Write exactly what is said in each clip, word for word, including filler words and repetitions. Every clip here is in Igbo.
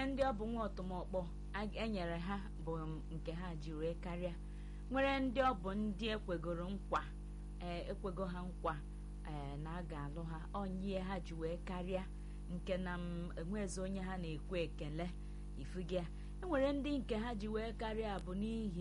ndị ọ bụ nwa ọtụmọkpọ enyere ha bụ nke ha ji wee karịa, nwere ndị ọ bụ ndị ekwegoro nkwa ekwego ha nkwa na a ga-alụ ha onye ha ji wee karịa, nke na enwezi onye ha na-ekwe ekele ifugia. Enwere ndị nke ha ji wee karịa bụ n'ihi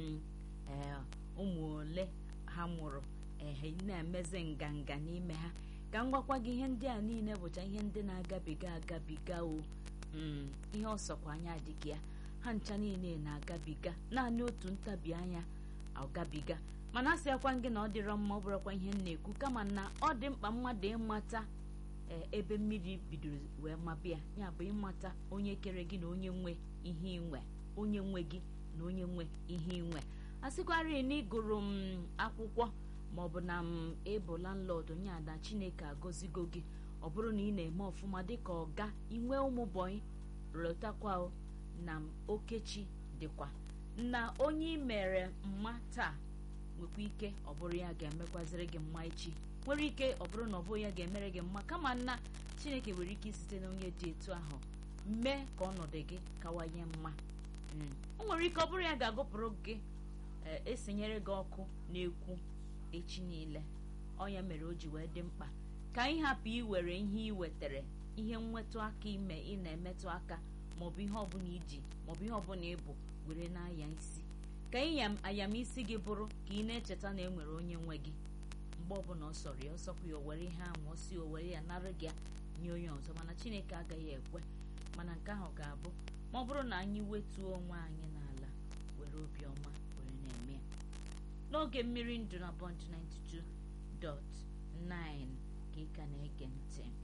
ụmụ ole ha mụrụ ehe na-emezi nganga n'ime ha. Ka m gwakwa gị ihe ndị a niile bụcha ihe ndị na-agabiga agabiga o ihe ọsọkwa anya adịghị ya, ha ncha niile na-agabiga, naanị otu ntabi anya agabiga. Mana asịakwa gị na ọ dịrọ mma, ọ bụrụkwa ihe m na-ekwu, kama na ọ dị mkpa mmadụ ịmata ebe mmiri bidoro wee mabịa, ya bụ ịmata onye kere gị na onye nwe ihe inwe, onye nwe gị na onye nwe ihe inwe. Asịkwarị na ịgụrụ m akwụkwọ maọbụ na m ịbụ landlord, onye ada Chineke agọzigo gị, ọ bụrụ na ị na-eme ọfụma dịka ọga inwe ụmụ bọyị, lọtakwa na okechi dịkwa na onye i mere mma taa nwekwa ike ọ bụrụ ya ga-emekwaziri gị mma echi, nwere ike ọ bụrụ na ọ bụ ya ga-emere gị mma, kama na Chineke nwere ike site na onye dị etu ahụ mee ka ọnọdụ gị kawanye mma. O nwere ike ọ bụrụ ya ga-agụpụrụ gị esinyere gị ọkụ na-ekwu echi niile. Ọnya mere o ji wee dị mkpa ka anyị hapụ iwere ihe ị wetere, ihe nwetụ aka ime ị na-emetụ aka, maọbụ ihe ọbụla iji maọbụ ihe ọbụla ịbụ were na-aya isi. Ka ayamisi gị bụrụ ka ị na-echeta na enwere onye nwe gị. Mgbe ọbụla ọ sọrọ ya, ọsọkwa ya, o were ihe ahụ ọsị o were ya nara gị nye onye ọzọ, mana Chineke agaghị ekwe. Mana nke ahụ ga-abụ ma ọ bụrụ na anyị wetuo onwe anyị n'ala were obiọma were na-eme ya. N'oge mmiri ndụ na Bond ninety-two dot nine ka ị ka na-ege ntị.